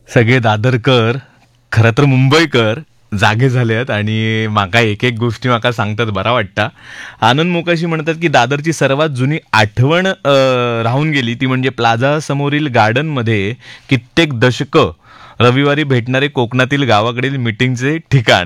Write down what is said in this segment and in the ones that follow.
सगळे दादरकर खरं तर मुंबईकर जागे झाले आहेत आणि माका एक एक गोष्टी माका सांगतात बरा वाटता. आनंद मोकाशी म्हणतात की दादरची सर्वात जुनी आठवण राहून गेली ती म्हणजे प्लाझा समोरील गार्डनमध्ये कित्येक दशक रविवारी भेटणारे कोकणातील गावाकडील मिटिंगचे ठिकाण.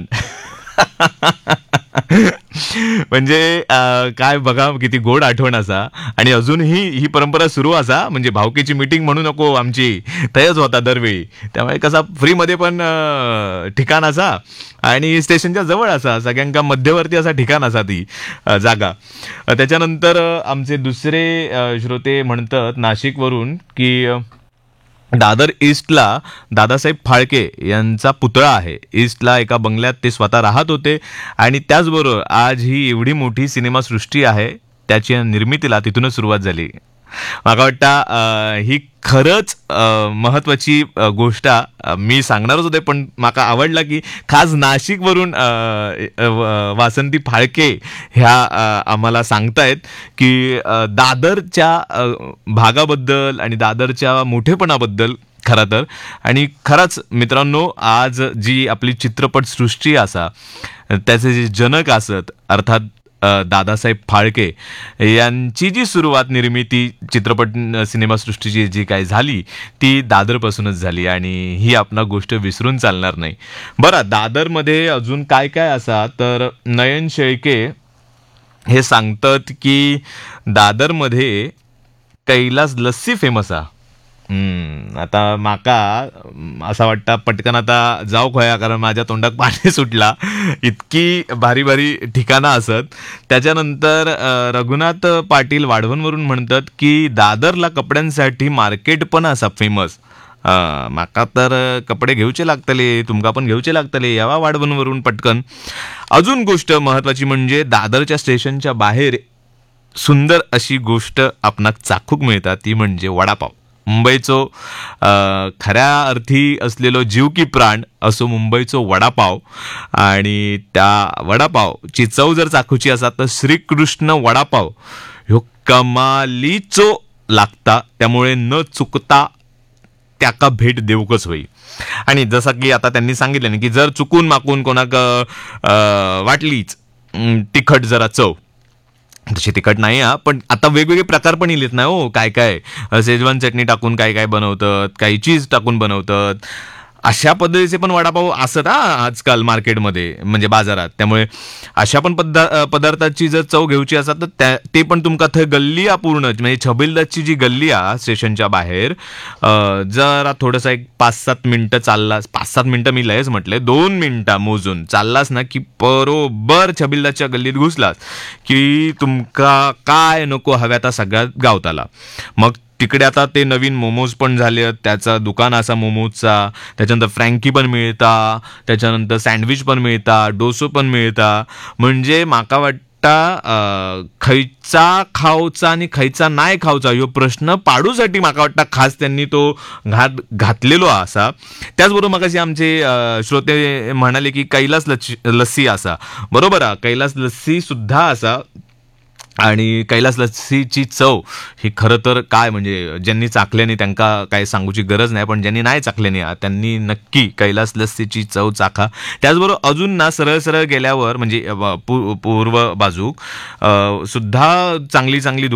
म्हणजे काय बघा किती गोड आठवण असा. आणि अजूनही ही परंपरा सुरू असा. म्हणजे भावकीची मीटिंग म्हणू नको आमची तयच होता दरवेळी. त्यामुळे कसा फ्रीमध्ये पण ठिकाण असा आणि स्टेशनच्या जवळ असा सगळ्यांका मध्यवर्ती असा ठिकाण असा ती जागा. त्याच्यानंतर आमचे दुसरे श्रोते म्हणतात नाशिकवरून की दादर ईस्टला दादासाहेब फाळके यांचा पुतळा आहे. ईस्टला एका बंगल्यात ते स्वतः राहत होते आणि त्याचबरोबर आज ही एवढी मोठी सिनेमासृष्टी आहे त्याची निर्मितीला तिथूनच सुरुवात झाली. मला वाटतं ही खरंच महत्वाची गोष्ट मी सांगणारच होते पण माका आवडला की खास नाशिकवरून वासंती फाळके ह्या आम्हाला सांगतायत की दादरच्या भागाबद्दल आणि दादरच्या मोठेपणाबद्दल खरं तर. आणि खरंच मित्रांनो आज जी आपली चित्रपटसृष्टी असा त्याचे जे जनक असत अर्थात दादासाहेब फाळके यांची जी सुरुवात निर्मिती चित्रपट सिनेमासृष्टीची जी काय झाली ती दादरपासूनच झाली आणि ही आपण गोष्ट विसरून चालणार नाही. बरं दादरमध्ये अजून काय काय असा तर नयन शेळके हे सांगतात की दादरमध्ये कैलास लस्सी फेमस आहे. आता माका असा वाटतं पटकन आता जाऊ खोया कारण माझ्या तोंडात पाणी सुटला. इतकी भारी भारी ठिकाणं असत. त्याच्यानंतर रघुनाथ पाटील वाढवणवरून म्हणतात की दादरला कपड्यांसाठी मार्केट पण असा फेमस. माका तर कपडे घेऊचे लागतले तुमका पण घेऊचे लागतले यावा वाढवणवरून पटकन. अजून गोष्ट महत्वाची म्हणजे दादरच्या स्टेशनच्या बाहेर सुंदर अशी गोष्ट आपणाक चाखूक मिळतात ती म्हणजे वडापाव. मुंबईचो खऱ्या अर्थी असलेलो जीव की प्राण असो मुंबईचो वडापाव. आणि त्या वडापावची चव जर चाखूची असा तर श्रीकृष्ण वडापाव ह्यो कमालीचो लागता. त्यामुळे न चुकता त्याका भेट देऊकच होई. आणि जसं की आता त्यांनी सांगितलं ना की जर चुकून माकून कोणाक वाटलीच तिखट जरा चव तशी तिखट नाही हा पण आता वेगवेगळे प्रकार पण येत नाही हो. काय काय शेजवान चटणी टाकून काय काय बनवतात काही चीज टाकून बनवतात अशा पद्धतीचे पण वडापाव असत आजकाल मार्केटमध्ये म्हणजे बाजारात. त्यामुळे अशा पण पदार्थाची जर चव घेऊची असतात तर ते पण तुमका थंय गल्ली पूर्ण म्हणजे छबिलदासची जी गल्ली आहे स्टेशनच्या बाहेर जरा थोडंसं एक 5-7 मिनिटं चाललास 5-7 मिनिटं मी लयच म्हटले 2 मिनिटं मोजून चाललास ना की बरोबर छबिलदासच्या गल्लीत घुसलास की तुमका काय नको हव्या त्या सगळ्यात गावताला. मग तिकडे आता ते नवीन मोमोज पण झाले त्याचा दुकान असा मोमोजचा. त्याच्यानंतर फ्रँकी पण मिळता त्याच्यानंतर सँडविच पण मिळता डोसो पण मिळता. म्हणजे माका वाटता खयचा खाऊचा आणि खयचा नाही खाऊचा ह्यो प्रश्न पाडूसाठी माका वाटतं खास त्यांनी तो घातलेलो असा. त्याचबरोबर मगाशी आमचे श्रोते म्हणाले की कैलास लस्सी असा. बरोबर आहे कैलास लस्सी सुद्धा असा. आणि कैलास लस्सीची चव ही खरं तर काय म्हणजे ज्यांनी चाखल्याने त्यांना काय सांगूची गरज नाही पण ज्यांनी नाही चाखल्याने त्यांनी नक्की कैलास लस्सीची चव चाखा. त्याचबरोबर अजून ना सरळ सरळ गेल्यावर म्हणजे पूर्व बाजूक सुद्धा चांगली चांगली